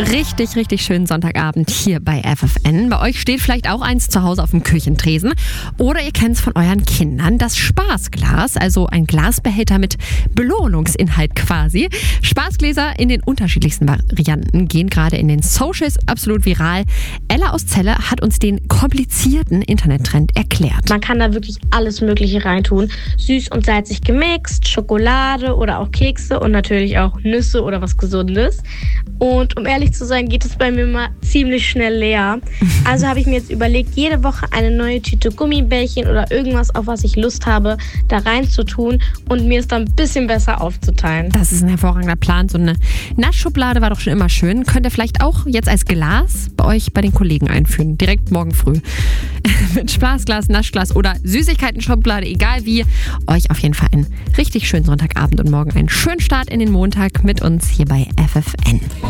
Richtig, richtig schönen Sonntagabend hier bei FFN. Bei euch steht vielleicht auch eins zu Hause auf dem Küchentresen. Oder ihr kennt es von euren Kindern, das Spaßglas, also ein Glasbehälter mit Belohnungsinhalt quasi. Spaßgläser in den unterschiedlichsten Varianten gehen gerade in den Socials absolut viral. Ella aus Celle hat uns den komplizierten Internettrend erklärt. Man kann da wirklich alles Mögliche reintun. Süß und salzig gemixt, Schokolade oder auch Kekse und natürlich auch Nüsse oder was Gesundes. Und um ehrlich zu sein, geht es bei mir mal ziemlich schnell leer. Also habe ich mir jetzt überlegt, jede Woche eine neue Tüte Gummibärchen oder irgendwas, auf was ich Lust habe, da reinzutun und mir es dann ein bisschen besser aufzuteilen. Das ist ein hervorragender Plan. So eine Naschschublade war doch schon immer schön. Könnt ihr vielleicht auch jetzt als Glas bei euch bei den Kollegen einführen. Direkt morgen früh. Mit Spaßglas, Naschglas oder Süßigkeiten-Schublade, egal wie. Euch auf jeden Fall einen richtig schönen Sonntagabend und morgen einen schönen Start in den Montag mit uns hier bei FFN.